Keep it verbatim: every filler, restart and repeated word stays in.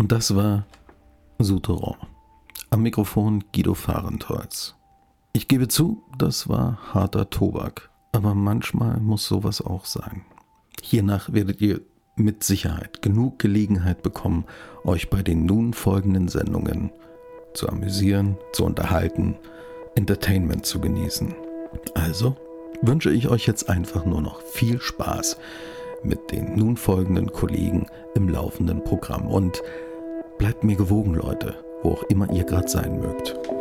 Und das war Souterrain. Am Mikrofon Guido Fahrenholz. Ich gebe zu, das war harter Tobak, aber manchmal muss sowas auch sein. Hiernach werdet ihr mit Sicherheit genug Gelegenheit bekommen, euch bei den nun folgenden Sendungen zu amüsieren, zu unterhalten, Entertainment zu genießen. Also wünsche ich euch jetzt einfach nur noch viel Spaß mit den nun folgenden Kollegen im laufenden Programm und bleibt mir gewogen, Leute, wo auch immer ihr gerade sein mögt.